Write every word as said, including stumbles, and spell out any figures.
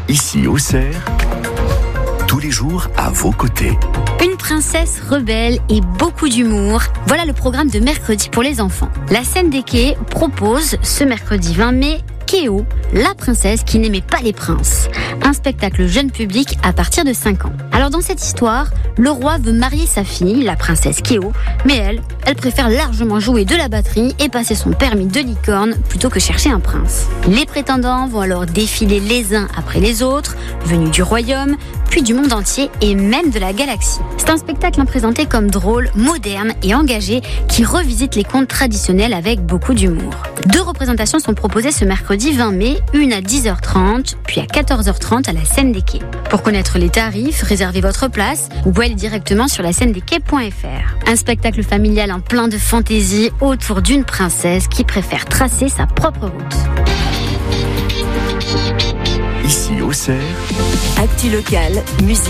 Ici Auxerre, tous les jours à vos côtés. Une princesse rebelle et beaucoup d'humour. Voilà le programme de mercredi pour les enfants. La scène des quais propose ce mercredi vingt mai Kéo, la princesse qui n'aimait pas les princes. Un spectacle jeune public à partir de cinq ans. Alors dans cette histoire, le roi veut marier sa fille, la princesse Kéo, mais elle, elle préfère largement jouer de la batterie et passer son permis de licorne plutôt que chercher un prince. Les prétendants vont alors défiler les uns après les autres, venus du royaume, puis du monde entier et même de la galaxie. C'est un spectacle présenté comme drôle, moderne et engagé qui revisite les contes traditionnels avec beaucoup d'humour. Deux représentations sont proposées ce mercredi vingt mai, une à dix heures trente, puis à quatorze heures trente à la scène des quais. Pour connaître les tarifs, réservez votre place, vous pouvez aller directement sur la scène des quais point f r. Un spectacle familial en plein de fantaisie autour d'une princesse qui préfère tracer sa propre route. Ici Auxerre, Actu locale, musique.